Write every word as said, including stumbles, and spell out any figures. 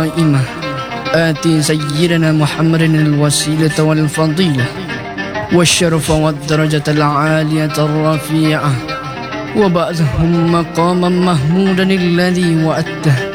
القائمة آتي سيدنا محمد الوسيلة والفضيلة والشرف والدرجة العالية الرفيعة وبعثهم مقاما محمودا الذي وعدته